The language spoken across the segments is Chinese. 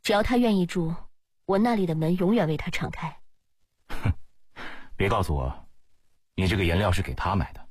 只要他愿意住，我那里的门永远为他敞开。 哼，别告诉我，你这个颜料是给他买的。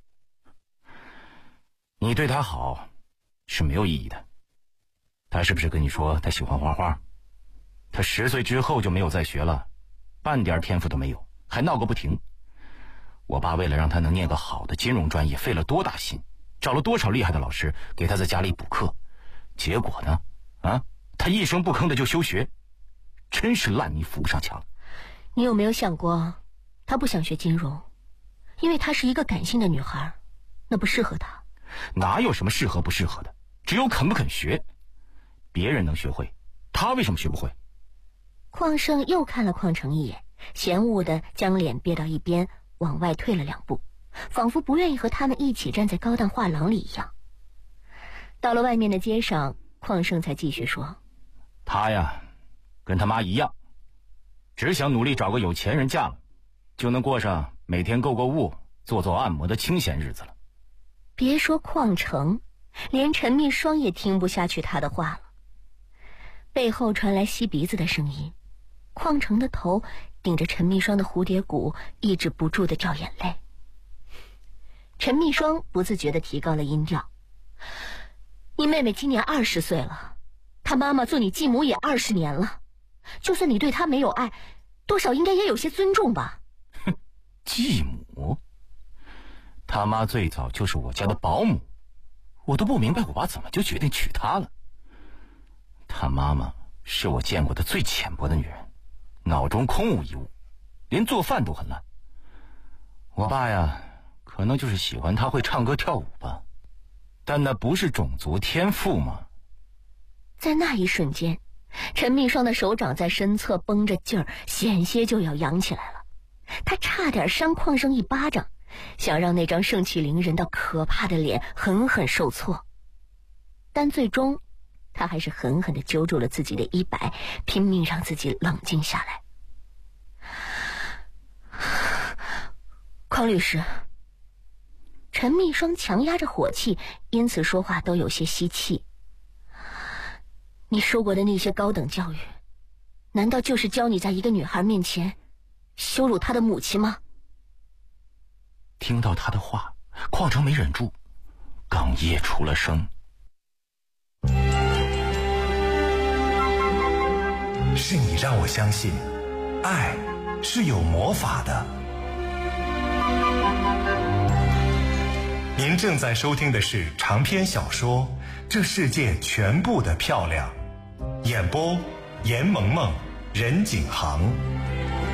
你对他好是没有意义的。他是不是跟你说他喜欢画画？他10岁之后就没有再学了，半点天赋都没有，还闹个不停。我爸为了让他能念个好的金融专业，费了多大心，找了多少厉害的老师给他在家里补课，结果呢？他一声不吭的就休学，真是烂泥扶不上墙。 你有没有想过，他不想学金融，因为她是一个感性的女孩，那不适合她。 哪有什么适合不适合的，只有肯不肯学。别人能学会，他为什么学不会？ 邝胜又看了邝成一眼，嫌恶的将脸别到一边，往外退了2步，仿佛不愿意和他们一起站在高档画廊里一样。到了外面的街上，邝胜才继续说： 他呀，跟他妈一样，只想努力找个有钱人嫁了，就能过上每天购购物、做做按摩的清闲日子了。 别说邝成，连陈密霜也听不下去他的话了。背后传来吸鼻子的声音，邝成的头顶着陈密霜的蝴蝶骨，抑制不住的掉眼泪。陈密霜不自觉地提高了音调：你妹妹今年20岁了，她妈妈做你继母也20年了，就算你对她没有爱，多少应该也有些尊重吧。 哼，继母？他妈最早就是我家的保姆，我都不明白我爸怎么就决定娶她了。他妈妈是我见过的最浅薄的女人，脑中空无一物，连做饭都很烂。我爸呀，可能就是喜欢她会唱歌跳舞吧，但那不是种族天赋吗？ 在那一瞬间，陈密霜的手掌在身侧绷着劲儿，险些就要扬起来了。他差点扇邝胜一巴掌，想让那张盛气凌人的可怕的脸狠狠受挫，但最终他还是狠狠地揪住了自己的衣摆，拼命让自己冷静下来。邝律师，陈密霜强压着火气，因此说话都有些吸气。你受过的那些高等教育，难道就是教你在一个女孩面前羞辱她的母亲吗？ 听到他的话，邝成没忍住，哽咽出了声。 是你让我相信，爱是有魔法的。您正在收听的是长篇小说《这世界全部的漂亮》，演播严萌萌、任景航。